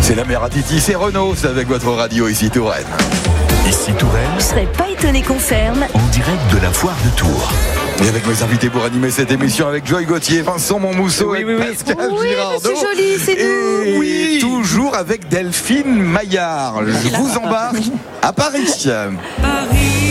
C'est la mère à Titi, c'est Renaud, c'est avec votre radio ici Touraine. Ici Touraine, Je serais pas étonné qu'on ferme. en direct de la foire de Tours. Et avec mes invités pour animer cette émission avec Joy Gauthier, Vincent Monmousseau et Pascal Oui, Girardot. c'est joli, c'est doux. Et Oui. toujours avec Delphine Maillard. Je vous embarque à Paris.